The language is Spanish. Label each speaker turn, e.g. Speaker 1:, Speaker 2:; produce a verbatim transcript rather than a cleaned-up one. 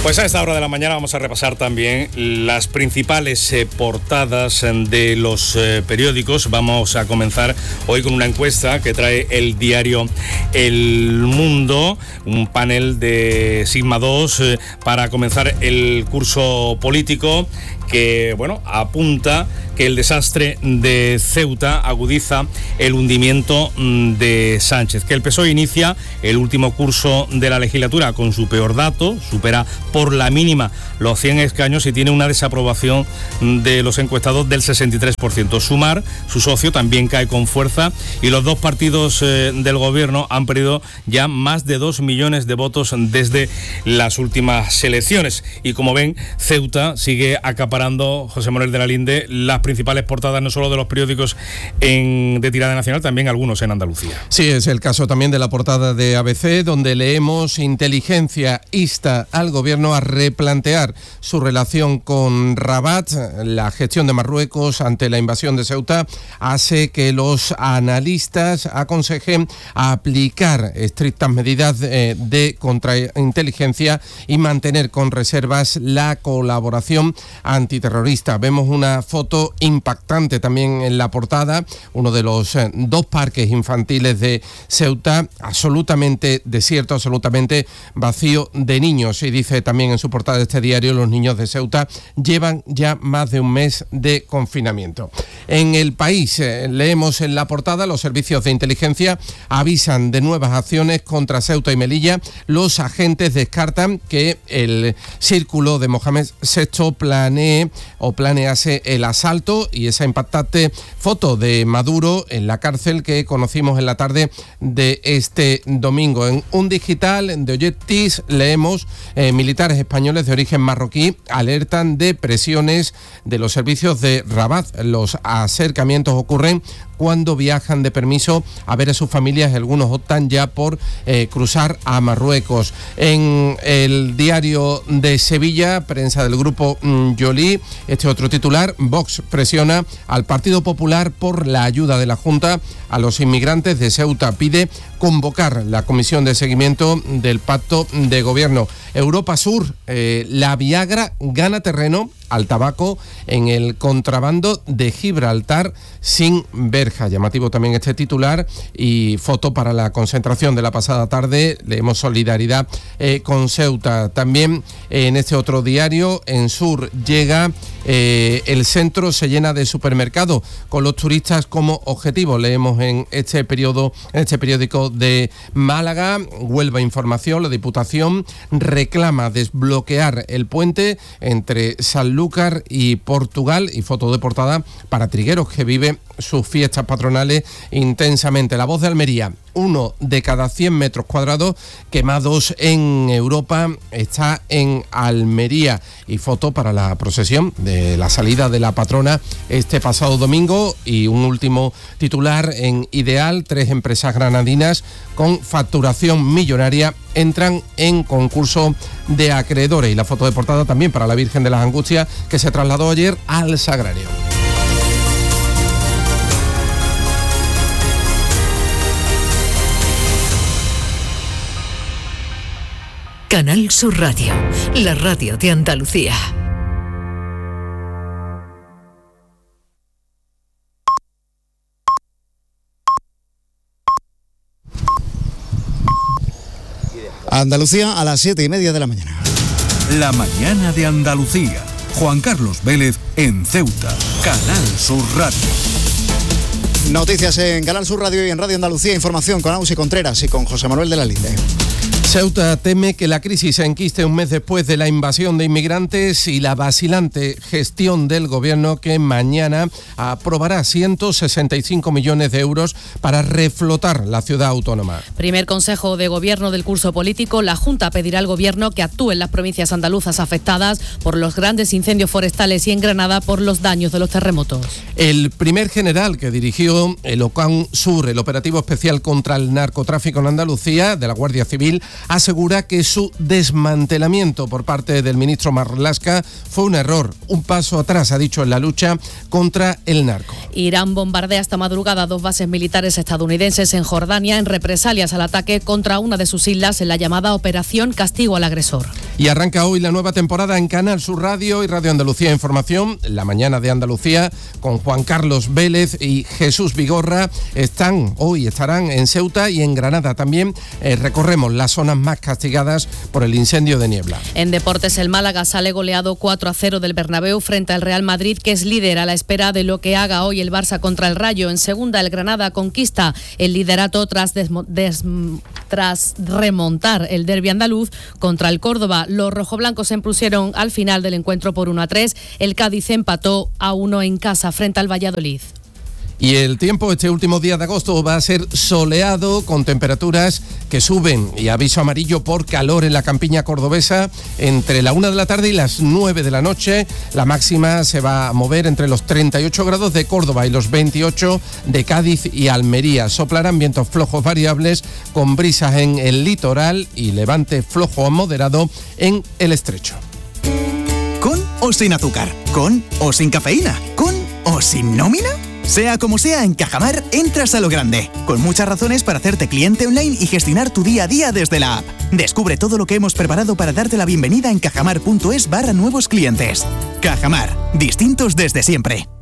Speaker 1: Pues a esta hora de la mañana vamos a repasar también las principales eh, portadas de los eh, periódicos. Vamos a comenzar hoy con una encuesta que trae el diario El Mundo, un panel de Sigma dos eh, para comenzar el curso político que, bueno, apunta que el desastre de Ceuta agudiza el hundimiento de Sánchez, que el P S O E inicia el último curso de la legislatura con su peor dato, supera por la mínima los cien escaños y tiene una desaprobación de los encuestados del sesenta y tres por ciento. Sumar, su socio, también cae con fuerza y los dos partidos eh, del gobierno han perdido ya más de dos millones de votos desde las últimas elecciones. Y como ven, Ceuta sigue acaparando, José Manuel de la Linde, las principales portadas no solo de los periódicos en, de tirada nacional, también algunos en Andalucía.
Speaker 2: Sí, es el caso también de la portada de A B C, donde leemos: inteligencia insta al gobierno a replantear su relación con Rabat. La gestión de Marruecos ante la invasión de Ceuta hace que los analistas aconsejen aplicar estrictas medidas de, de contrainteligencia y mantener con reservas la colaboración antiterrorista. Vemos una foto impactante también en la portada, uno de los eh, dos parques infantiles de Ceuta, absolutamente desierto, absolutamente vacío de niños. Y dice también en su portada de este diario: los niños de Ceuta llevan ya más de un mes de confinamiento. En El País eh, leemos en la portada: los servicios de inteligencia avisan de nuevas acciones contra Ceuta y Melilla. Los agentes descartan que el círculo de Mohamed sexto planee o planease el asalto, y esa impactante foto de Maduro en la cárcel que conocimos en la tarde de este domingo. En un digital de Oyetis leemos: eh, militares españoles de origen marroquí alertan de presiones de los servicios de Rabat. Los acercamientos ocurren cuando viajan de permiso a ver a sus familias, algunos optan ya por eh, cruzar a Marruecos. En el diario de Sevilla, prensa del grupo mm, Joly, este otro titular: Vox presiona al Partido Popular por la ayuda de la Junta a los inmigrantes de Ceuta, pide convocar la comisión de seguimiento del pacto de gobierno. Europa Sur, eh, la Viagra gana terreno al tabaco en el contrabando de Gibraltar sin verja. Llamativo también este titular, y foto para la concentración de la pasada tarde. Leemos solidaridad eh, con Ceuta. También eh, en este otro diario, en Sur, llega eh, el centro se llena de supermercados con los turistas como objetivo. Leemos en este periodo, en este periódico de Málaga. Huelva Información: la Diputación reclama desbloquear el puente entre Sanlúcar y Portugal, y foto de portada para Trigueros, que vive sus fiestas patronales intensamente. La Voz de Almería: uno de cada cien metros cuadrados quemados en Europa está en Almería, y foto para la procesión de la salida de la patrona este pasado domingo. Y un último titular en Ideal: tres empresas granadinas con facturación millonaria entran en concurso de acreedores, y la foto de portada también para la Virgen de las Angustias, que se trasladó ayer al Sagrario.
Speaker 3: Canal Sur Radio, la radio de Andalucía.
Speaker 4: Andalucía a las siete y media de la mañana.
Speaker 5: La mañana de Andalucía. Juan Carlos Vélez en Ceuta. Canal Sur Radio.
Speaker 4: Noticias en Canal Sur Radio y en Radio Andalucía. Información con Ausi Contreras y con José Manuel de la Linde.
Speaker 2: Ceuta teme que la crisis se enquiste un mes después de la invasión de inmigrantes y la vacilante gestión del gobierno, que mañana aprobará ciento sesenta y cinco millones de euros para reflotar la ciudad autónoma.
Speaker 6: Primer consejo de gobierno del curso político. La Junta pedirá al gobierno que actúe en las provincias andaluzas afectadas por los grandes incendios forestales y en Granada por los daños de los terremotos.
Speaker 2: El primer general que dirigió el OCAN Sur, el operativo especial contra el narcotráfico en Andalucía, de la Guardia Civil, asegura que su desmantelamiento por parte del ministro Marlaska fue un error, un paso atrás, ha dicho, en la lucha contra el narco.
Speaker 6: Irán bombardea esta madrugada dos bases militares estadounidenses en Jordania en represalias al ataque contra una de sus islas en la llamada Operación Castigo al Agresor.
Speaker 2: Y arranca hoy la nueva temporada en Canal Sur Radio y Radio Andalucía Información, La Mañana de Andalucía, con Juan Carlos Vélez y Jesús Vigorra. Están, hoy estarán en Ceuta y en Granada. También eh, recorremos las zonas más castigadas por el incendio de Niebla.
Speaker 6: En deportes, el Málaga sale goleado cuatro a cero del Bernabéu frente al Real Madrid, que es líder a la espera de lo que haga hoy el Barça contra el Rayo. En segunda, el Granada conquista el liderato tras, desmo, des, tras remontar el derbi andaluz contra el Córdoba. Los rojoblancos se impusieron al final del encuentro por uno a tres. El Cádiz empató a uno en casa frente al Valladolid.
Speaker 2: Y el tiempo este último día de agosto va a ser soleado, con temperaturas que suben y aviso amarillo por calor en la campiña cordobesa entre la una de la tarde y las nueve de la noche. La máxima se va a mover entre los treinta y ocho grados de Córdoba y los veintiocho de Cádiz y Almería. Soplarán vientos flojos variables con brisas en el litoral y levante flojo a moderado en el estrecho.
Speaker 7: ¿Con o sin azúcar? ¿Con o sin cafeína? ¿Con o sin nómina? Sea como sea, en Cajamar entras a lo grande, con muchas razones para hacerte cliente online y gestionar tu día a día desde la app. Descubre todo lo que hemos preparado para darte la bienvenida en cajamar punto es barra nuevos clientes. Cajamar, distintos desde siempre.